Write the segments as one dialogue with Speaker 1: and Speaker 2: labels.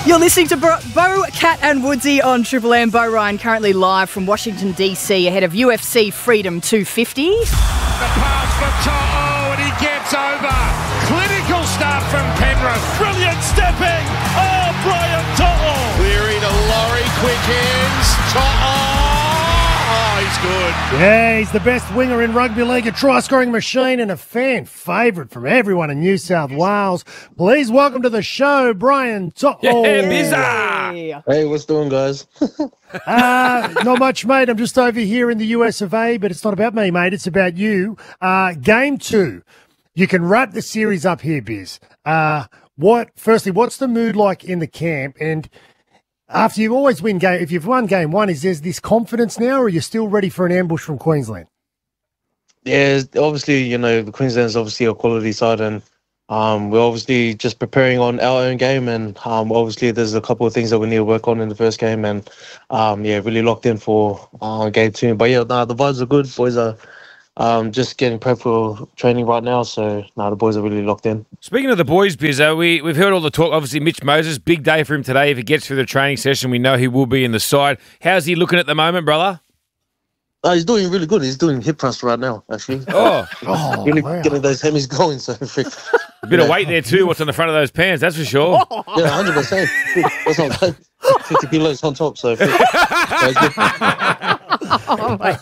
Speaker 1: You're listening to Bo, Cat and Woodsy on Triple M. Bo Ryan currently live from Washington, D.C. ahead of UFC Freedom 250.
Speaker 2: The pass for To'o and he gets over. Clinical start from Penrith. Brilliant stepping. Oh, Brian To'o. Cleary to Laurie, quick hands. To'o. Oh, he's good.
Speaker 3: Yeah, he's the best winger in rugby league, a try-scoring machine and a fan favourite from everyone in New South Wales. Please welcome to the show, Brian To'o.
Speaker 4: Yeah, bizarre. Hey, what's doing, guys?
Speaker 3: Not much, mate. I'm just over here in the US of A, but it's not about me, mate. It's about you. Game 2. You can wrap the series up here, Biz. Firstly, what's the mood like in the camp? And after you always win game, if you've won game 1, is there this confidence now, or are you still ready for an ambush from Queensland?
Speaker 4: Yeah, obviously, the Queensland is obviously a quality side, and we're obviously just preparing on our own game, and obviously there's a couple of things that we need to work on in the first game, and really locked in for game 2. But the vibes are good. Boys are just getting prepped for training right now, so the boys are really locked in.
Speaker 5: Speaking of the boys, Bizzo, we've heard all the talk. Obviously, Mitch Moses, big day for him today. If he gets through the training session, we know he will be in the side. How's he looking at the moment, brother?
Speaker 4: He's doing really good. He's doing hip thrust right now, actually. Really getting those hemis going. So
Speaker 5: a bit of weight there too. What's on the front of those pants? That's for sure.
Speaker 4: Yeah, 100%. That's not bad. 50 kilos on top. So.
Speaker 1: Oh my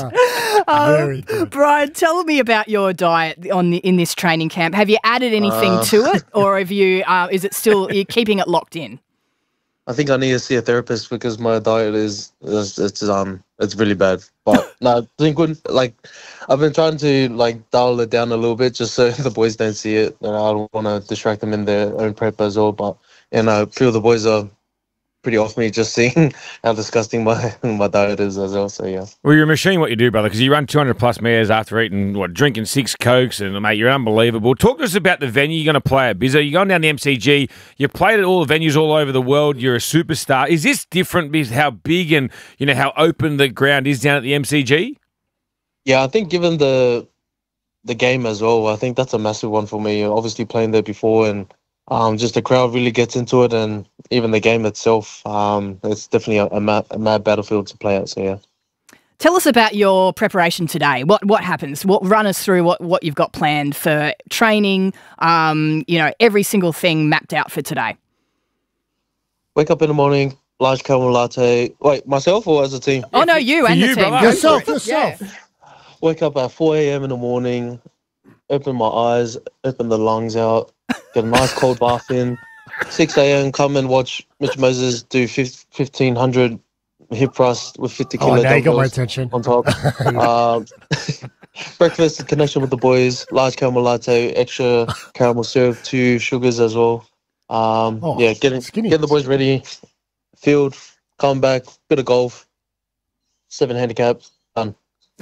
Speaker 1: God. Brian, tell me about your diet in this training camp. Have you added anything to it, or have you? Is it still you're keeping it locked in?
Speaker 4: I think I need to see a therapist because my diet it's really bad. But no, doing good. Like I've been trying to dial it down a little bit just so the boys don't see it, and I don't want to distract them in their own prep as well. But I feel the boys are pretty off me just seeing how disgusting my diet is as well. So yeah.
Speaker 5: Well, you're a machine what you do, brother, because you run 200 plus meters after eating drinking 6 Cokes, and mate, you're unbelievable. Talk to us about the venue you're going to play at, Bizzo. You're going down the MCG. You played at all the venues all over the world. You're a superstar. Is this different because how big and how open the ground is down at the MCG? Yeah,
Speaker 4: I think given the game as well, I think that's a massive one for me. Obviously playing there before, and just the crowd really gets into it, and even the game itself, it's definitely a mad battlefield to play at. So yeah.
Speaker 1: Tell us about your preparation today. What happens? Run us through what you've got planned for training. Every single thing mapped out for today.
Speaker 4: Wake up in the morning, large caramel latte. Wait, myself or as a team?
Speaker 1: Oh no, you and the team.
Speaker 5: Brother.
Speaker 3: Yourself.
Speaker 1: Yeah.
Speaker 4: Wake up at 4 a.m. in the morning. Open my eyes. Open the lungs out. Get a nice cold bath in. 6 a.m. come and watch Mitch Moses do 1,500 hip thrust with 50 kilo
Speaker 3: now you got my
Speaker 4: dumbbells
Speaker 3: attention.
Speaker 4: on top. Breakfast, connection with the boys, large caramel latte, extra caramel syrup, 2 sugars as well. Getting the boys ready, field, come back, bit of golf, 7 handicap, done.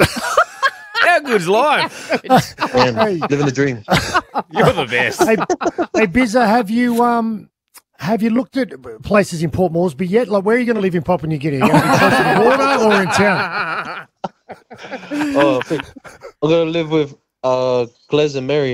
Speaker 5: How good's life?
Speaker 4: Man, living the dream.
Speaker 5: You're the best.
Speaker 3: Hey, Bizzo, have you looked at places in Port Moresby yet? Like, where are you going to live in Papua New Guinea? Are you going to be close to the border or in town?
Speaker 4: I'm going to live with Glez and Mary.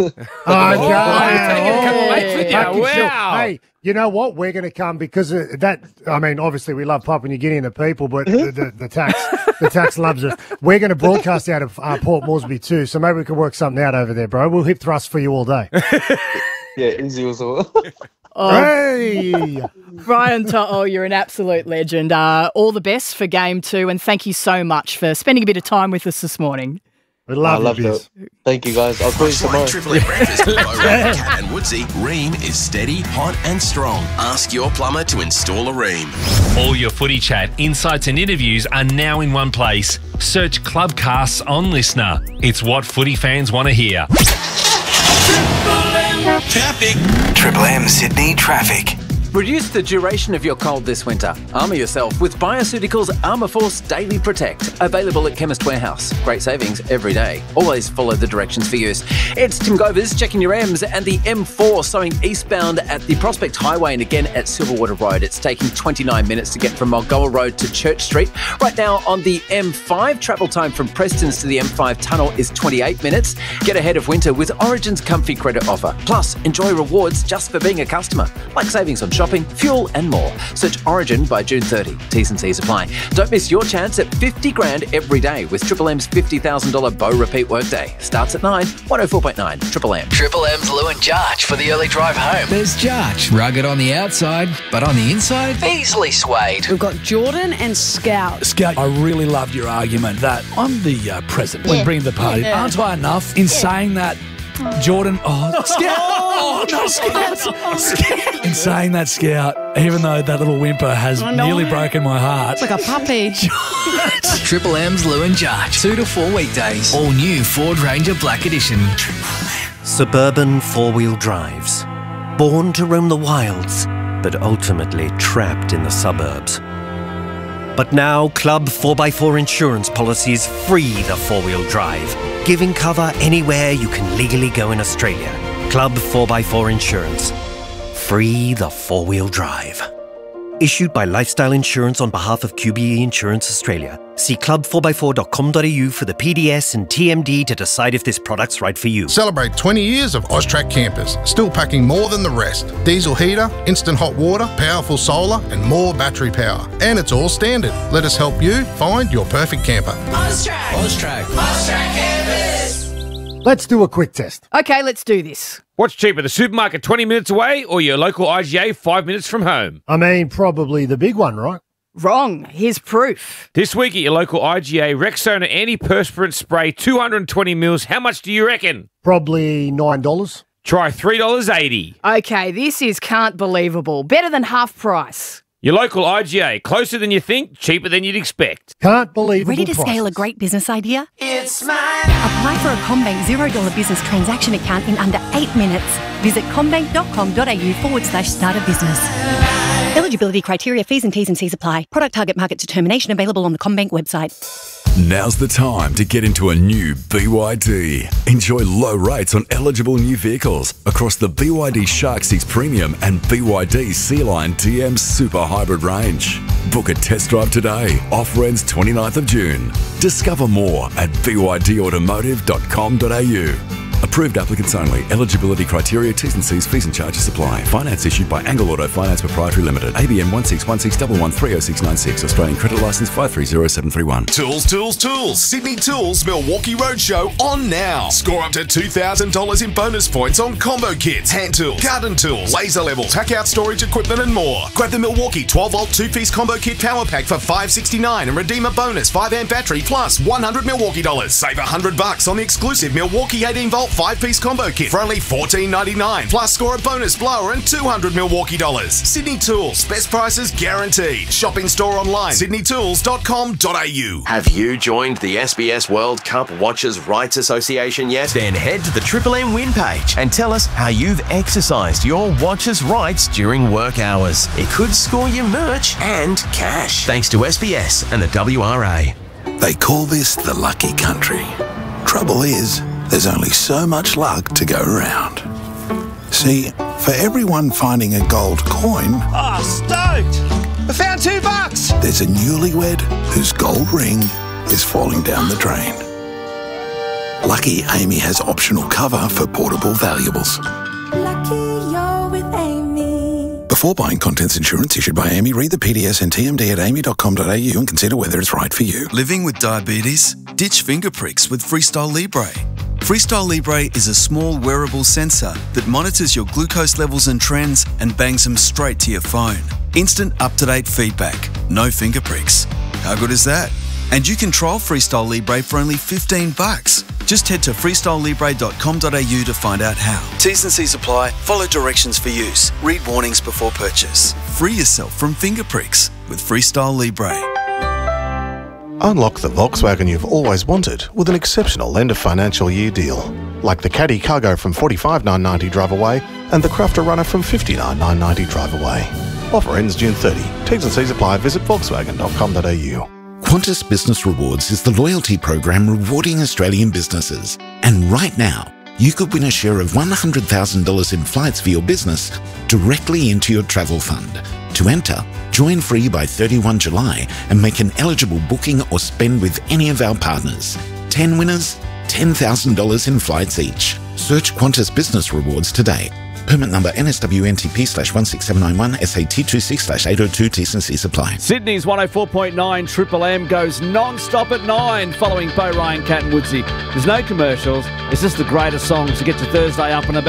Speaker 5: Wow.
Speaker 3: Hey, you know what? We're going to come because of that. I mean, obviously we love Papua New Guinea and the people, but the tax loves us. We're going to broadcast out of Port Moresby too, so maybe we can work something out over there, bro. We'll hip thrust for you all day.
Speaker 4: Yeah, easy also.
Speaker 3: Hey!
Speaker 1: Brian To'o, you're an absolute legend. All the best for game 2, and thank you so much for spending a bit of time with us this morning.
Speaker 3: We love
Speaker 4: it. Thank you, guys. I'll call you tomorrow.
Speaker 6: Triple M breakfast with Bo, Cat and Woodsy. Ream is steady, hot and strong. Ask your plumber to install a Ream.
Speaker 7: All your footy chat, insights and interviews are now in one place. Search Clubcasts on Listener. It's what footy fans want to hear.
Speaker 6: Traffic.
Speaker 8: Triple M Sydney traffic.
Speaker 9: Reduce the duration of your cold this winter. Armour yourself with Bioceuticals Armour Force Daily Protect. Available at Chemist Warehouse. Great savings every day. Always follow the directions for use. It's Tim Govers checking your M's, and the M4 slowing eastbound at the Prospect Highway and again at Silverwater Road. It's taking 29 minutes to get from Mulgoa Road to Church Street. Right now on the M5, travel time from Prestons to the M5 tunnel is 28 minutes. Get ahead of winter with Origin's Comfy Credit Offer. Plus, enjoy rewards just for being a customer, like savings on shopping, fuel and more. Search Origin by June 30. T's and C's apply. Don't miss your chance at 50 grand every day with Triple M's $50,000 Bow Repeat Workday. Starts at 9, 104.9 Triple M.
Speaker 8: Triple M's Lou and Jarch for the early drive home.
Speaker 10: There's Jarch, rugged on the outside, but on the inside,
Speaker 8: Easily swayed.
Speaker 11: We've got Jordan and Scout.
Speaker 10: Scout, I really loved your argument that I'm the president when bringing the party.
Speaker 11: Yeah.
Speaker 10: Aren't I enough in saying that? Jordan, Scout. Oh, no, Scout. In saying that, Scout, even though that little whimper has nearly broken my heart.
Speaker 11: It's like a puppy.
Speaker 10: Triple M's Lou and Jarch, 2 to 4 weekdays. All new Ford Ranger Black Edition.
Speaker 12: Suburban four-wheel drives. Born to roam the wilds, but ultimately trapped in the suburbs. But now, Club 4x4 insurance policies free the four-wheel drive, giving cover anywhere you can legally go in Australia. Club 4x4 Insurance. Free the four-wheel drive. Issued by Lifestyle Insurance on behalf of QBE Insurance Australia. See club4x4.com.au for the PDS and TMD to decide if this product's right for you.
Speaker 13: Celebrate 20 years of Austrac campers, still packing more than the rest. Diesel heater, instant hot water, powerful solar and more battery power. And it's all standard. Let us help you find your perfect camper.
Speaker 8: Austrac Campers.
Speaker 3: Let's do a quick test.
Speaker 1: Okay, let's do this.
Speaker 5: What's cheaper, the supermarket 20 minutes away or your local IGA 5 minutes from home?
Speaker 3: I mean, probably the big one, right?
Speaker 1: Wrong. Here's proof.
Speaker 5: This week at your local IGA, Rexona antiperspirant spray 220 mils. How much do you reckon?
Speaker 3: Probably $9.
Speaker 5: Try $3.80.
Speaker 1: Okay, this is can't believable. Better than half price.
Speaker 5: Your local IGA, closer than you think, cheaper than you'd expect.
Speaker 3: Can't believe it.
Speaker 14: Ready to scale a great business idea?
Speaker 8: It's mine.
Speaker 14: Apply for a CommBank $0 business transaction account in under 8 minutes. Visit commbank.com.au/start a business. Eligibility criteria, fees and T's and C's apply. Product target market determination available on the CommBank website.
Speaker 15: Now's the time to get into a new BYD. Enjoy low rates on eligible new vehicles across the BYD Shark 6 Premium and BYD Sea-Line TM Super Hybrid range. Book a test drive today. Offer ends 29th of June. Discover more at bydautomotive.com.au. Approved applicants only. Eligibility criteria, T's and C's, fees and charges apply. Finance issued by Angle Auto Finance Proprietary Limited. ABN 16161130696. Australian credit licence 530731.
Speaker 16: Tools. Sydney Tools Milwaukee Roadshow on now. Score up to $2,000 in bonus points on combo kits, hand tools, garden tools, laser levels, pack out storage equipment and more. Grab the Milwaukee 12-volt 2-piece combo kit power pack for $569 and redeem a bonus 5-amp battery plus $100 Milwaukee dollars. Save $100 on the exclusive Milwaukee 18-volt 5-piece combo kit for only $14.99. Plus score a bonus blower and $200 Milwaukee dollars. Sydney Tools, best prices guaranteed. Shop in store online, sydneytools.com.au.
Speaker 6: Have you joined the SBS World Cup Watchers' Rights Association yet? Then head to the Triple M win page and tell us how you've exercised your watchers' rights during work hours. It could score you merch and cash. Thanks to SBS and the WRA.
Speaker 17: They call this the lucky country. Trouble is, there's only so much luck to go around. See, for everyone finding a gold coin...
Speaker 2: Oh, stoked! I found $2!
Speaker 17: There's a newlywed whose gold ring is falling down the drain. Lucky Amy has optional cover for portable valuables.
Speaker 18: Lucky you're with Amy.
Speaker 17: Before buying contents insurance issued by Amy, read the PDS and TMD at amy.com.au and consider whether it's right for you.
Speaker 19: Living with diabetes? Ditch finger pricks with Freestyle Libre. Freestyle Libre is a small wearable sensor that monitors your glucose levels and trends and bangs them straight to your phone. Instant up-to-date feedback, no finger pricks. How good is that? And you can trial Freestyle Libre for only $15. Just head to freestylelibre.com.au to find out how. T's and C's apply. Follow directions for use. Read warnings before purchase. Free yourself from finger pricks with Freestyle Libre.
Speaker 20: Unlock the Volkswagen you've always wanted with an exceptional end of financial year deal. Like the Caddy Cargo from $45,990 drive away and the Crafter Runner from $59,990 drive away. Offer ends June 30. T's and C's apply. Visit volkswagen.com.au.
Speaker 21: Qantas Business Rewards is the loyalty program rewarding Australian businesses. And right now, you could win a share of $100,000 in flights for your business directly into your travel fund. To enter, join free by 31 July and make an eligible booking or spend with any of our partners. 10 winners, $10,000 in flights each. Search Qantas Business Rewards today. Permit number NSWNTP/16791 SAT26/802. T's and C's apply.
Speaker 4: Sydney's 104.9 Triple M goes non-stop at 9 following Bo Ryan, Cat and Woodsy. There's no commercials. It's just the greatest songs to get to Thursday up and about.